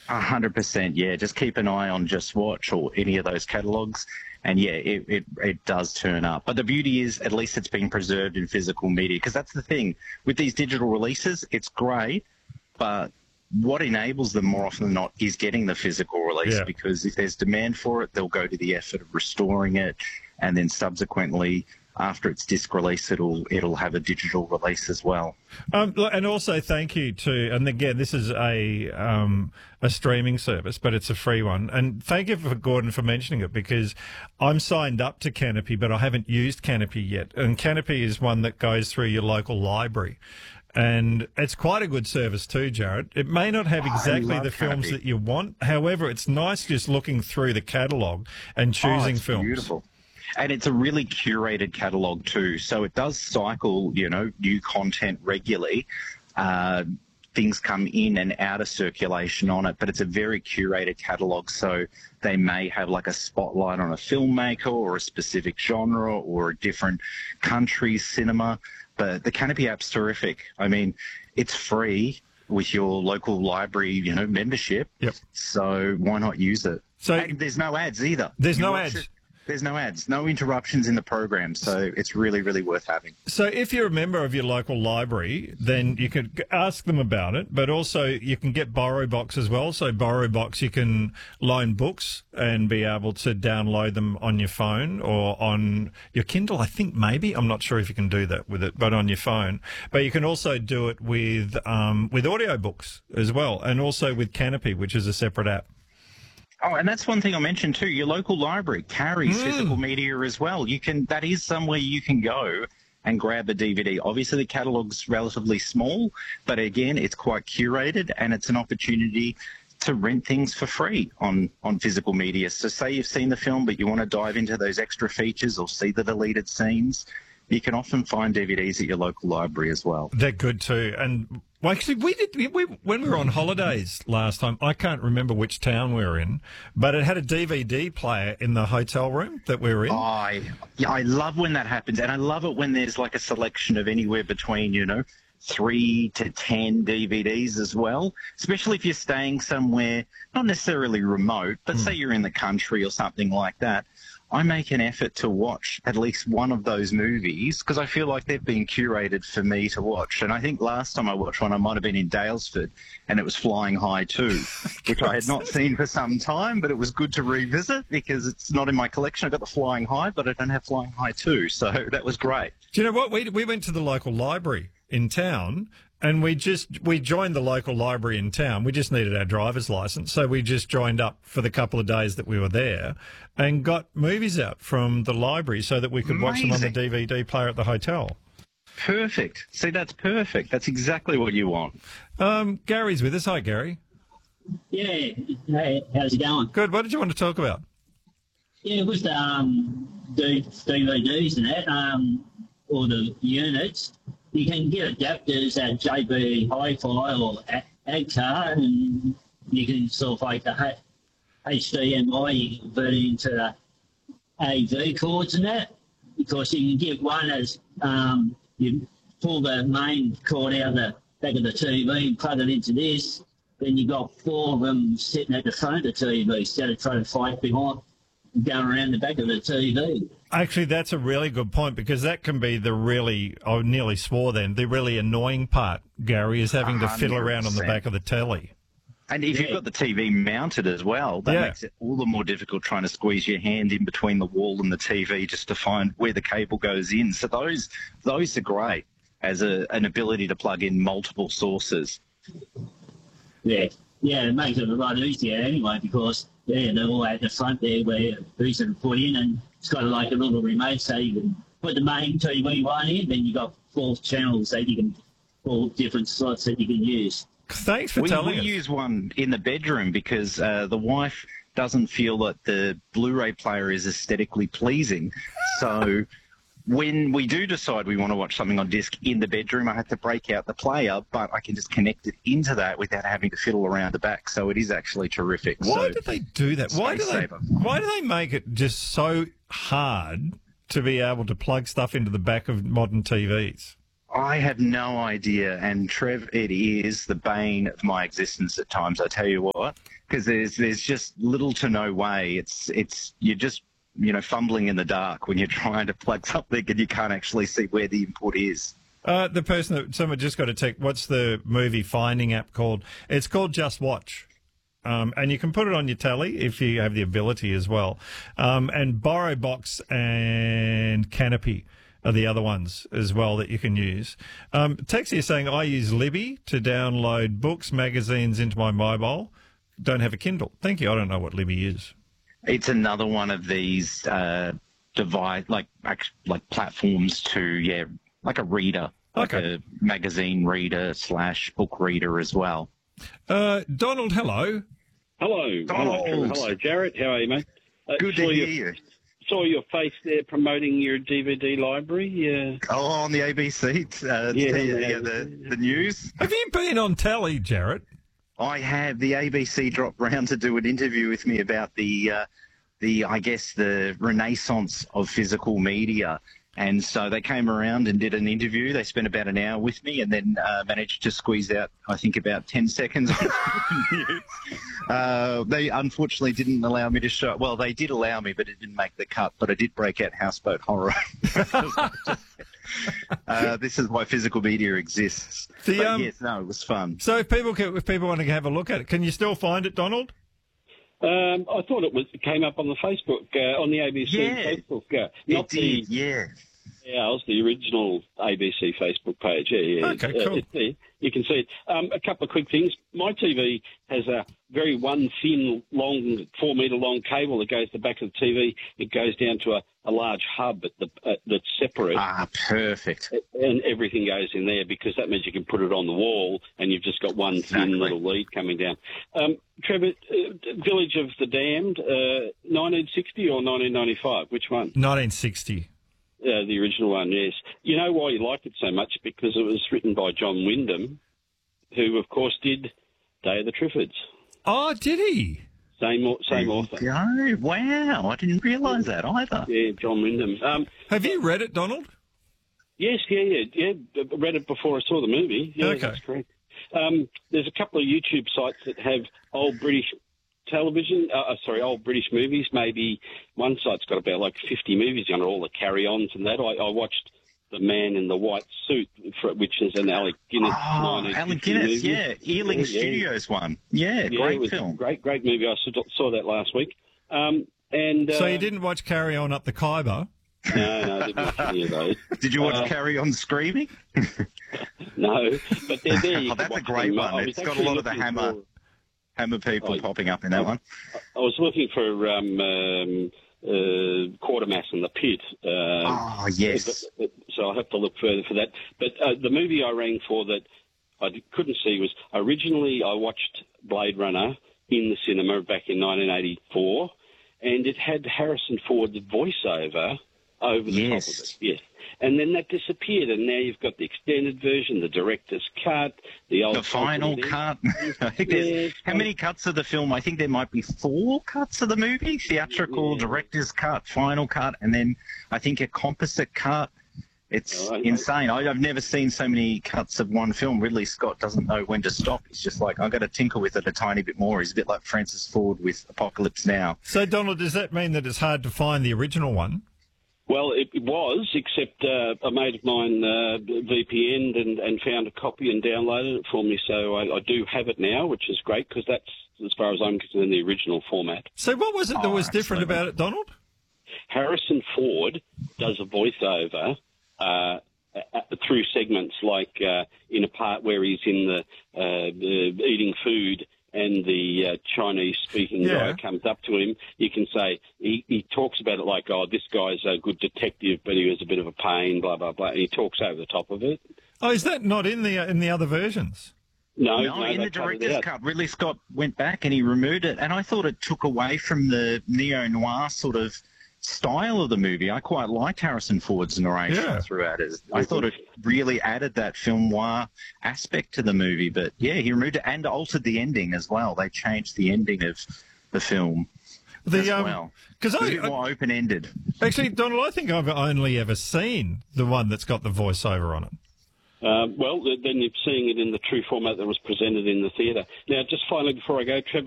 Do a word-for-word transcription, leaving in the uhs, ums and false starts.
A hundred percent, yeah. Just keep an eye on Just Watch or any of those catalogues, and yeah, it, it it does turn up. But the beauty is, at least it's been preserved in physical media, because that's the thing with these digital releases. It's great, but what enables them more often than not is getting the physical release, Yeah. because if there's demand for it, they'll go to the effort of restoring it, and then subsequently, after its disc release, it'll it'll have a digital release as well. Um, and also thank you to, and again, this is a um, a streaming service, but it's a free one. And thank you for Gordon for mentioning it, because I'm signed up to Canopy, but I haven't used Canopy yet. And Canopy is one that goes through your local library. And it's quite a good service too, Jared. It may not have exactly love the films Canopy. that you want. However, it's nice just looking through the catalogue and choosing Oh, it's films. beautiful. And it's a really curated catalogue too. So it does cycle, you know, new content regularly. Uh, things come in and out of circulation on it, but it's a very curated catalogue. So they may have like a spotlight on a filmmaker or a specific genre or a different country's cinema. But the Canopy app's terrific. I mean, it's free with your local library, you know, membership. Yep. So why not use it? So And there's no ads either. there's You no watch ads. it, There's no ads, no interruptions in the program, so it's really, really worth having. So if you're a member of your local library, then you could g- ask them about it, but also you can get BorrowBox as well. So BorrowBox, you can loan books and be able to download them on your phone or on your Kindle, I think maybe. I'm not sure if you can do that with it, but on your phone. But you can also do it with, um, with audiobooks as well, and also with Canopy, which is a separate app. Oh, and that's one thing I mentioned too. Your local library carries physical media as well. You can that is somewhere you can go and grab a D V D. Obviously, the catalogue's relatively small, but again, it's quite curated, and it's an opportunity to rent things for free on, on physical media. So say you've seen the film, but you want to dive into those extra features or see the deleted scenes, you can often find D V Ds at your local library as well. They're good too. And well, actually, we did we, we when we were on holidays last time. I can't remember which town we were in, but it had a D V D player in the hotel room that we were in. I yeah, I love when that happens, and I love it when there's like a selection of anywhere between, you know, three to ten D V Ds as well, especially if you're staying somewhere, not necessarily remote, but say you're in the country or something like that. I make an effort to watch at least one of those movies because I feel like they've been curated for me to watch. And I think last time I watched one, I might have been in Dalesford, and it was Flying High two, which I had not seen for some time, but it was good to revisit because it's not in my collection. I've got the Flying High, but I don't have Flying High two, so that was great. Do you know what? We we went to the local library in town, and we just we joined the local library in town. We just needed our driver's license, so we just joined up for the couple of days that we were there, and got movies out from the library so that we could watch them on the Amazing. D V D player at the hotel. Perfect. See, that's perfect. That's exactly what you want. Um, Gary's with us. Hi, Gary. Yeah, hey, how's it going? Good. What did you want to talk about? Yeah, with the um, D- DVDs and that, um, or the units, you can get adapters at J B Hi-Fi or A- AGCAR, and you can sort of like the H- H D M I, you can convert it into the A V cords and that, because you can get one as um, you pull the main cord out of the back of the T V and plug it into this, then you got four of them sitting at the front of the T V instead of trying to fight behind and going around the back of the T V. Actually, that's a really good point, because that can be the really, I nearly swore then, the really annoying part, Gary, is having to fiddle around on the one hundred percent. back of the telly. And if you've got the T V mounted as well, that Yeah. makes it all the more difficult trying to squeeze your hand in between the wall and the T V just to find where the cable goes in. So those those are great as a, an ability to plug in multiple sources. Yeah, yeah, it makes it a lot easier anyway, because yeah, they're all at the front there where these are put in, and it's got like a little remote so you can put the main T V one in, then you got four channels that you can, four different slots that you can use. Thanks for We, telling we us. use one in the bedroom because uh, the wife doesn't feel that the Blu-ray player is aesthetically pleasing. So when we do decide we want to watch something on disc in the bedroom, I have to break out the player, but I can just connect it into that without having to fiddle around the back. So it is actually terrific. Why so, do they do that? Why do space they? saver. Why do they make it just so hard to be able to plug stuff into the back of modern T Vs? I have no idea, and Trev, it is the bane of my existence at times. I tell you what, because there's there's just little to no way. It's it's you're just you know fumbling in the dark when you're trying to plug something and you can't actually see where the input is. Uh, the person that someone just got to take. What's the movie finding app called? It's called Just Watch. Um, and you can put it on your telly if you have the ability as well. Um, and BorrowBox and Canopy are the other ones as well that you can use. Um, Texie is saying, I use Libby to download books, magazines into my mobile. Don't have a Kindle. Thank you. I don't know what Libby is. It's another one of these uh, divide like like platforms to yeah, like a reader, like Okay. a magazine reader slash book reader as well. Uh, Donald, hello. Hello. Hello, Donald. hello, Jarrett. How are you, mate? Uh, Good to saw hear your, you. Saw your face there promoting your D V D library. Uh, Oh, on the A B C, uh, Yeah, the, yeah, yeah, the, the news. Have you been on telly, Jarrett? I have. The A B C dropped round to do an interview with me about the, uh, the I guess, the renaissance of physical media. And so they came around and did an interview. They spent about an hour with me and then uh, managed to squeeze out, I think, about ten seconds of the news. Uh, they unfortunately didn't allow me to show. Well, they did allow me, but it didn't make the cut. But I did break out Houseboat Horror. uh, this is why physical media exists. The, but um, yes, no, it was fun. So if people can, if people want to have a look at it, can you still find it, Donald? um, I thought it was it came up on the Facebook, uh, on the A B C Yeah. Facebook. Uh, not It did, the yeah. yeah, it was the original A B C Facebook page. Yeah, yeah. Okay, Uh, cool. it's there. You can see it. Um, a couple of quick things. My T V has a very one thin, long, four metre long cable that goes to the back of the T V. It goes down to a, a large hub at the, uh, that's separate. Ah, perfect. And everything goes in there because that means you can put it on the wall and you've just got one Exactly. thin little lead coming down. Um, Trevor, uh, Village of the Damned, uh, nineteen sixty or nineteen ninety-five? Which one? nineteen sixty. Uh, the original one, yes. You know why you liked it so much? Because it was written by John Wyndham, who, of course, did Day of the Triffids. Oh, did he? Same au- same There author. you go. Wow, I didn't realise that either. Yeah, John Wyndham. Um, Have you read it, Donald? Yes, yeah, yeah, yeah. I read it before I saw the movie. Yeah, Okay. that's correct. Um, there's a couple of YouTube sites that have old British television, uh, uh, sorry, old British movies. Maybe one site's got about like fifty movies on it, all the carry-ons and that. I, I watched The Man in the White Suit, for, which is an Alec Guinness. Oh, nineteen Alan fifty Guinness, movie. yeah. Ealing Yeah, yeah. Studios one. Yeah, Yeah, great it was film. a great, great movie. I saw, saw that last week. Um, and uh, So you didn't watch Carry On Up the Khyber? No, no, I didn't watch any of those. Did you watch Uh, Carry On Screaming? No, but they're there. You Oh, can that's a watch great them. one. I was It's got a actually lot of the looking Hammer for- Hammer people Oh, popping up in that one. I was looking for um, um, uh, Quatermass and the Pit. Um, Oh, yes. but- but- so I'll have to look further for that. But uh, the movie I rang for that I d- couldn't see was originally I watched Blade Runner in the cinema back in nineteen eighty-four, and it had Harrison Ford's voiceover over the Yes. top of it. Yes. And then that disappeared, and now you've got the extended version, the director's cut, the old The final ultimate cut. I think Yeah, there's, it's how many cuts of the film? I think there might be four cuts of the movie. Theatrical, Yeah. director's cut, final cut, and then I think a composite cut. It's Oh, I- I- insane. I, I've never seen so many cuts of one film. Ridley Scott doesn't know when to stop. He's just like, I've got to tinker with it a tiny bit more. He's a bit like Francis Ford with Apocalypse Now. So, Donald, does that mean that it's hard to find the original one? Well, it it was, except uh, a mate of mine uh, V P N'd and, and found a copy and downloaded it for me. So I, I do have it now, which is great because that's, as far as I'm concerned, the original format. So what was it that Oh, was different absolutely. about it, Donald? Harrison Ford does a voiceover uh, uh, through segments like uh, in a part where he's in the, uh, the eating food and the uh, Chinese-speaking Yeah. guy comes up to him. You can say, he, he talks about it like, oh, this guy's a good detective, but he was a bit of a pain, blah, blah, blah. And he talks over the top of it. Oh, is that not in the in the other versions? No, No, no, in they the cut it director's out. cut, Ridley Scott went back and he removed it, and I thought it took away from the neo-noir sort of style of the movie. I quite liked Harrison Ford's narration Yeah. throughout it. I thought it really added that film noir aspect to the movie, but yeah, he removed it and altered the ending as well. They changed the ending of the film The as um, well. because It was a I, bit more open-ended. I actually, Donald, I think I've only ever seen the one that's got the voiceover on it. Um, well, then you're seeing it in the true format that was presented in the theatre. Now, just finally, before I go, Trevor,